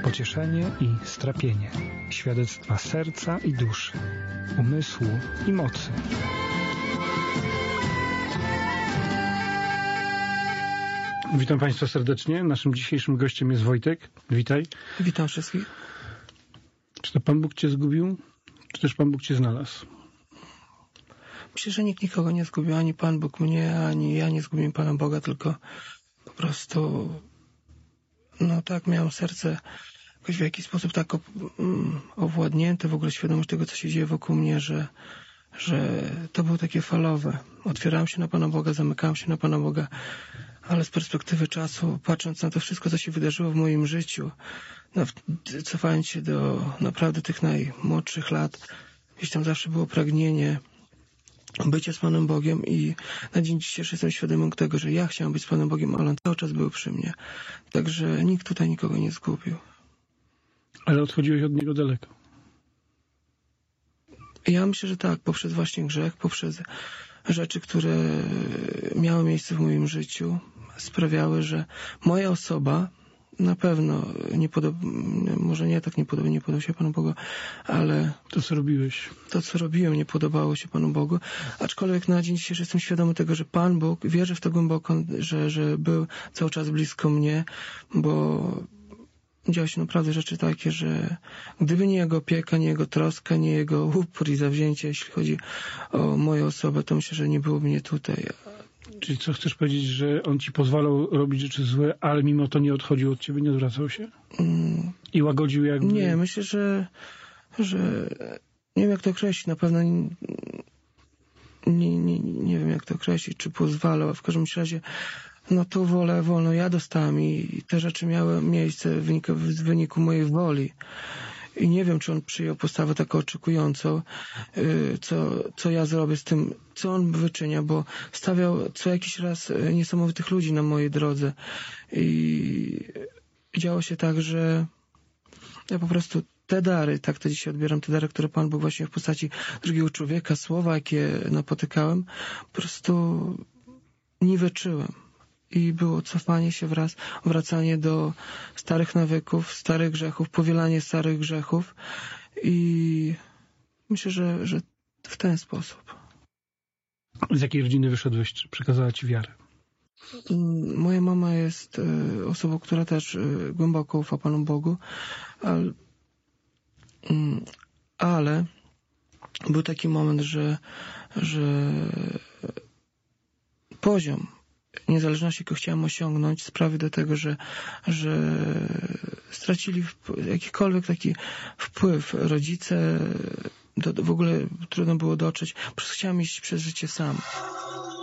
pocieszenie i strapienie, świadectwa serca i duszy, umysłu i mocy. Witam Państwa serdecznie. Naszym dzisiejszym gościem jest Wojtek. Witaj. Witam wszystkich. Czy to Pan Bóg Cię zgubił, czy też Pan Bóg Cię znalazł? Myślę, że nikt nikogo nie zgubił, ani Pan Bóg mnie, ani ja nie zgubiłem Pana Boga, tylko po prostu miałem serce jakoś w jakiś sposób tak owładnięte, w ogóle świadomość tego, co się dzieje wokół mnie, że to było takie falowe. Otwierałem się na Pana Boga, zamykałem się na Pana Boga, ale z perspektywy czasu, patrząc na to wszystko, co się wydarzyło w moim życiu, cofając się do naprawdę tych najmłodszych lat, gdzieś tam zawsze było pragnienie bycia z Panem Bogiem i na dzień dzisiejszy jestem świadomy tego, że ja chciałem być z Panem Bogiem, ale On cały czas był przy mnie. Także nikt tutaj nikogo nie zgubił. Ale odchodziłeś od Niego daleko. Ja myślę, że tak, poprzez właśnie grzech, poprzez rzeczy, które miały miejsce w moim życiu, sprawiały, że moja osoba na pewno nie podoba się Panu Bogu, ale to, co robiłeś. To, co robiłem, nie podobało się Panu Bogu. Aczkolwiek na dzień dzisiejszy jestem świadomy tego, że Pan Bóg, wierzę w to głęboko, że był cały czas blisko mnie, bo działy się naprawdę rzeczy takie, że gdyby nie Jego opieka, nie Jego troska, nie Jego upór i zawzięcie, jeśli chodzi o moją osobę, to myślę, że nie byłoby mnie tutaj. Czyli co chcesz powiedzieć, że On ci pozwalał robić rzeczy złe, ale mimo to nie odchodził od ciebie, nie odwracał się? I łagodził jakby... Nie, myślę, że nie wiem, jak to określić. Na pewno nie wiem, jak to określić, czy pozwalał. W każdym razie tą wolę wolną ja dostałem i te rzeczy miały miejsce w wyniku mojej woli. I nie wiem, czy On przyjął postawę taką oczekującą, co ja zrobię z tym, co On wyczynia, bo stawiał co jakiś raz niesamowitych ludzi na mojej drodze. I działo się tak, że ja po prostu te dary, tak to dzisiaj odbieram, te dary, które Pan Bóg właśnie w postaci drugiego człowieka, słowa, jakie napotykałem, po prostu niweczyłem. I było cofanie się wracanie do starych nawyków, starych grzechów, powielanie starych grzechów. I myślę, że w ten sposób. Z jakiej rodziny wyszedłeś? Czy przekazała ci wiarę? Moja mama jest osobą, która też głęboko ufa Panu Bogu, ale był taki moment, że poziom niezależności, jaką chciałem osiągnąć, sprawi do tego, że stracili jakikolwiek taki wpływ. Rodzice, w ogóle trudno było dotrzeć. Po prostu chciałem iść przez życie sam.